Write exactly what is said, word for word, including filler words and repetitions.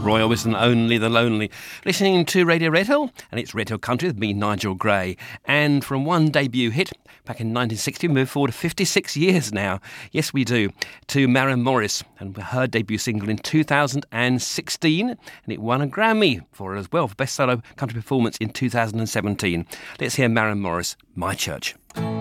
Roy Orbison, Only the Lonely. Listening to Radio Redhill, and it's Redhill Country with me, Nigel Gray. And from one debut hit back in nineteen sixty, we move forward to fifty-six years now. Yes, we do. To Maren Morris, and her debut single in two thousand sixteen, and it won a Grammy for her as well, for Best Solo Country Performance in two thousand seventeen. Let's hear Maren Morris, My Church.